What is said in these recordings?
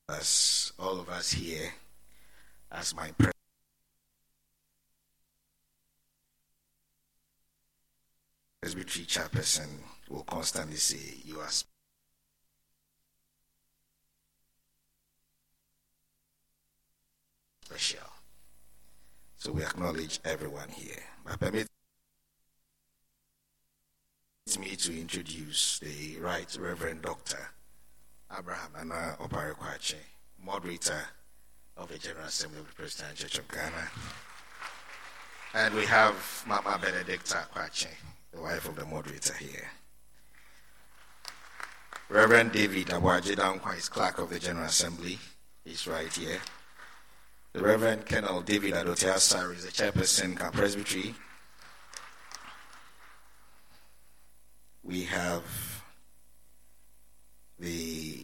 as all of us here, as my Presbytery chairperson will constantly say, you are special. So we acknowledge everyone here. But permit me to introduce the Right Reverend Dr. Abraham Nana Oparekwache, moderator of the General Assembly of the Presbyterian Church of Ghana. And we have Mama Benedicta Kwache, the wife of the moderator here. Reverend David Awaje Dankwa is clerk of the General Assembly. He's right here. The Reverend Colonel David Adote Asari is the chairperson of Presbytery. We have the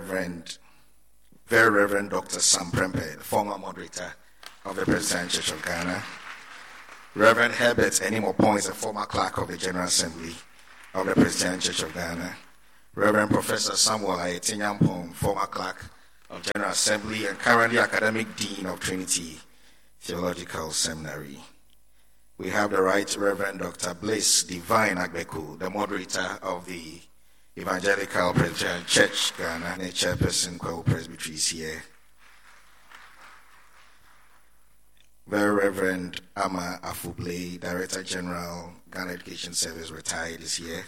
Very Reverend Dr. Sam Prempe, the former moderator of the Presbyterian Church of Ghana. Reverend Herbert Enimo Point, the former clerk of the General Assembly of the Presbyterian Church of Ghana. Reverend Professor Samuel Ayetinyam, former clerk of General Assembly and currently academic dean of Trinity Theological Seminary. We have the Right Reverend Dr. Blaise Divine Agbeku, the moderator of the Evangelical Presbyterian Church Ghana, and the chairperson Kwawu Presbytery is here. Very Reverend Ama Afuble, Director General, Ghana Education Service, retired, is here.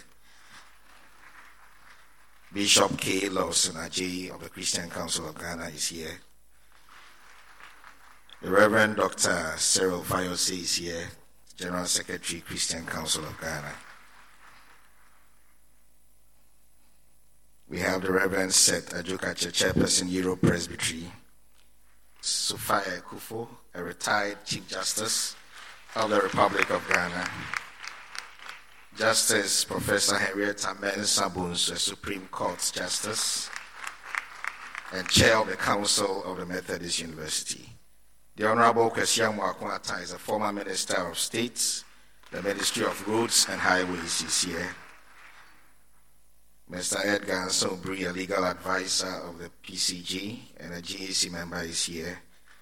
Bishop K. Lawson Ajay of the Christian Council of Ghana is here. The Reverend Dr. Cyril Fayose is here, General Secretary, Christian Council of Ghana. We have the Reverend Seth Ajokache, Chairperson, Europe Presbytery. Sophia Kufo, a retired Chief Justice of the Republic of Ghana. Justice Professor Henrietta Mensah Bonsu, a Supreme Court Justice and Chair of the Council of the Methodist University. The Honorable Kwesi Amoako-Attah is a former Minister of State, the Ministry of Roads and Highways is here. Mr. Edgar Ansobri, a legal advisor of the PCG and a GAC member, is here.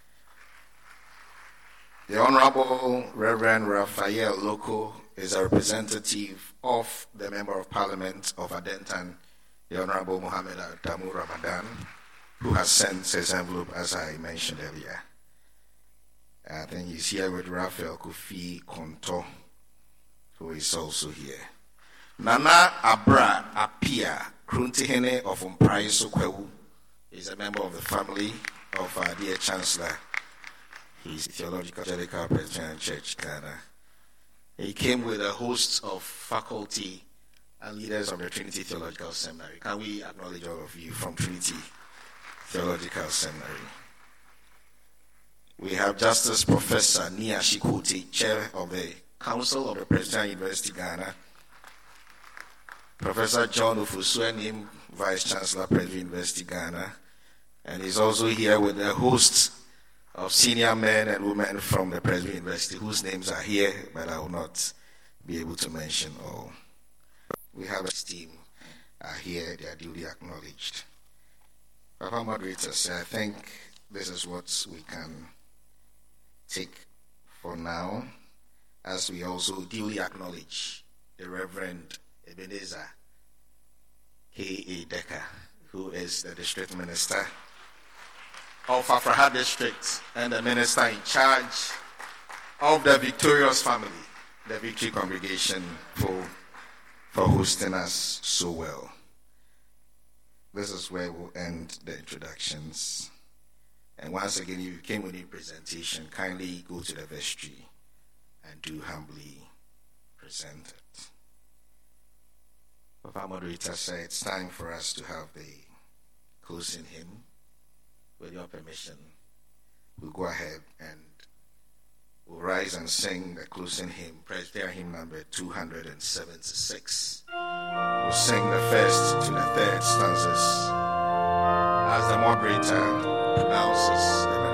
The Honorable Reverend Raphael Loko is a representative of the Member of Parliament of Adentan, the Honorable Mohammed Adamu Ramadan, who has sent his envelope, as I mentioned earlier. I think he's here with Raphael Kofi Konto, who is also here. Nana Abra Apia Kruntihene of Umpraiso Kwewu is a member of the family of our dear Chancellor. He's Theological Evangelical Presbyterian Church, Ghana. He came with a host of faculty and leaders of the Trinity Theological Seminary. Can we acknowledge all of you from Trinity Theological Seminary? We have Justice Professor Nia Shikuti, Chair of the Council of the Presbyterian University, Ghana. Professor John Ofusuenim, Vice Chancellor, Presbyterian University, Ghana. And he's also here with a host of senior men and women from the Presbyterian University, whose names are here, but I will not be able to mention all. We have a team here, they are duly acknowledged. Papa Moderators, I think this is what we can take for now, as we also duly acknowledge the Reverend Ebenezer K.A. Decker, who is the District Minister of Afraha District and the Minister in charge of the Victorious Family, the Victory Congregation, for hosting us so well. This is where we'll end the introductions. And once again, if you came with a presentation, kindly go to the vestry and do humbly present it. Papa Moderator said it's time for us to have the closing hymn. With your permission, we'll go ahead and we'll rise and sing the closing hymn, Presbyterian hymn number 276. We'll sing the first to the third stanzas as the moderator pronounces the